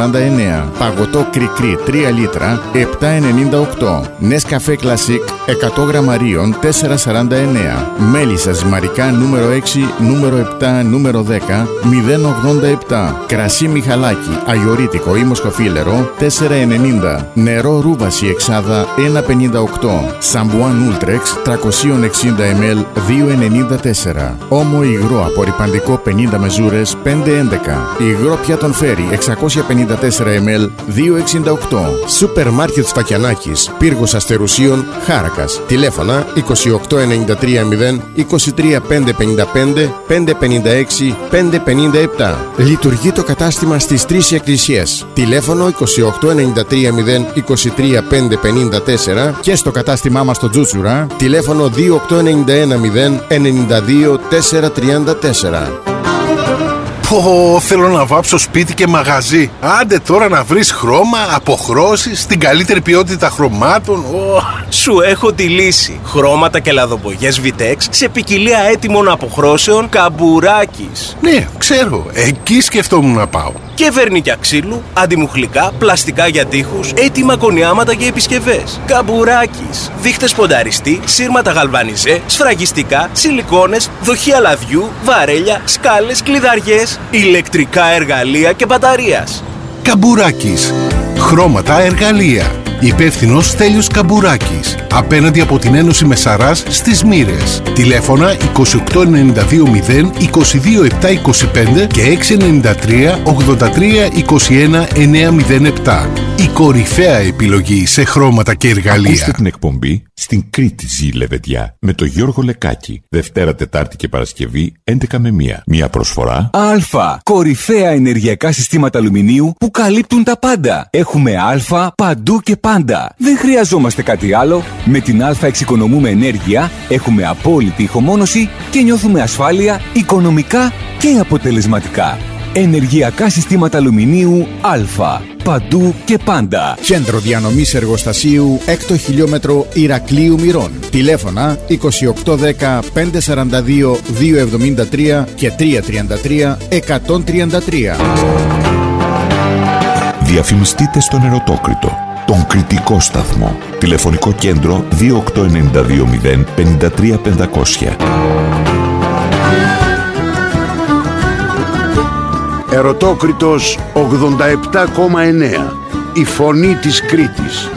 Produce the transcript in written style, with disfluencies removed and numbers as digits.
449. Παγωτό κρικρί 3 λίτρα 7,98. Νεσκαφέ Classic 100 γραμμαρίων 4,49. Μέλισσα ζυμαρικά νούμερο 6, νούμερο 7, νούμερο 10 0,87. Κρασί Μιχαλάκι αγιορίτικο ή μοσχοφίλερο 4,90. Νερό ρούβαση εξάδα 1,58. Σαμπουάν Ultrex 360 ml 2,94. Όμο υγρό απορρυπαντικό 50 μεζούρες 5,11. Υγρό πιάτον φέρι 654 ml 2,68. Σούπερ μάρκετ Σφακιανάκης, πύργος Αστερουσίων, Χάρακας. Τηλέφωνα 28930 23 555 556 557. Λειτουργεί το κατάστημα στις 3 εκκλησίες. Τηλέφωνο 28930 23 554 και στο κατάστημά μας στο Τζούτσουρα τηλέφωνο 28910 92 434. Πω, θέλω να βάψω σπίτι και μαγαζί. Άντε τώρα να βρεις χρώμα, αποχρώσεις, την καλύτερη ποιότητα χρωμάτων. Σου έχω τη λύση. Χρώματα και λαδοπογιές Vitex σε ποικιλία έτοιμων αποχρώσεων Καμπουράκης. Ναι, ξέρω. Εκεί σκεφτόμουν να πάω. Και βερνίκια ξύλου, αντιμουχλικά, πλαστικά για τοίχους, έτοιμα κονιάματα και επισκευές. Καμπουράκης. Δείχτες πονταριστή, σύρματα γαλβανιζέ, σφραγιστικά, σιλικόνες, δοχεία λαδιού, βαρέλια, σκάλες, κλειδαριές, ηλεκτρικά εργαλεία και μπαταρίας. Καμπουράκης. Χρώματα, εργαλεία. Υπεύθυνος Στέλιος Καμπουράκης. Απέναντι από την Ένωση Μεσαράς στις Μοίρες. Τηλέφωνα 28920 22725 και 693 83 21 907. Η κορυφαία επιλογή σε χρώματα και εργαλεία. Ακούστε την εκπομπή «Στην Κρήτη ζει λεβεδιά» με τον Γιώργο Λεκάκη. Δευτέρα, Τετάρτη και Παρασκευή 11 με 1. Μία προσφορά Α. Κορυφαία ενεργειακά συστήματα αλουμινίου που καλύπτουν τα πάντα. Έχουμε Α παντού και πάντα. Δεν χρειαζόμαστε κάτι άλλο. Με την Α εξοικονομούμε ενέργεια, έχουμε απόλυτη ηχομόνωση και νιώθουμε ασφάλεια οικονομικά και αποτελεσματικά. Ενεργειακά συστήματα αλουμινίου Α. Παντού και πάντα. Κέντρο διανομής εργοστασίου 6ο χιλιόμετρο Ηρακλείου Μυρών. Τηλέφωνα 2810 542 273 και 333 133. Διαφημιστείτε στον Ερωτόκριτο, τον κριτικό σταθμό. Τηλεφωνικό κέντρο 28920 53 500. Ερωτόκριτος 87,9. Η φωνή της Κρήτης.